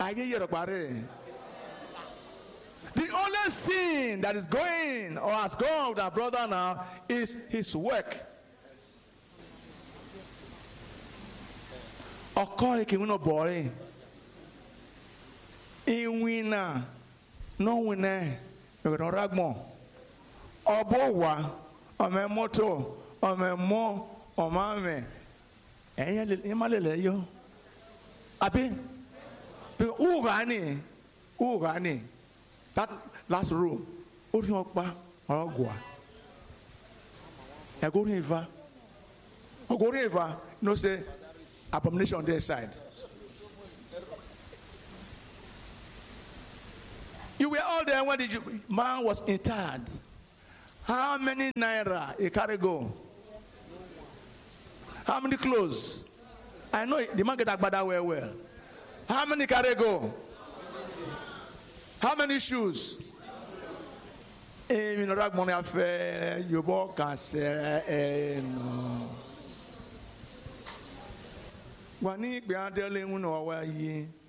The only sin that is going or has gone with our brother now is his work. Okori ki uno boy. In winner, no winner. You don't ragmo. Obowa, ome moto, ome mo, omame. Emalele yo. Abi. Ugani. That last room. Oriokpa ogwa. Ogoriva. No say abomination on their side. You were all there when the man was interred. How many naira he carry go? How many clothes? I know the man get agbada well. How many carry go? How many shoes? You know that money affair. You walk and say no. Wani be adele unu owa yi.